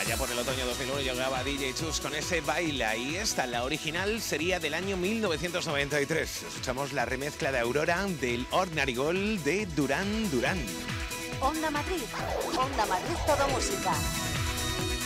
Allá por el otoño 2001 llegaba DJ Chus con ese Baila, y esta, la original, sería del año 1993. Escuchamos la remezcla de Aurora del Ordinary Gold de Duran Duran. Onda Madrid, Onda Madrid, todo música.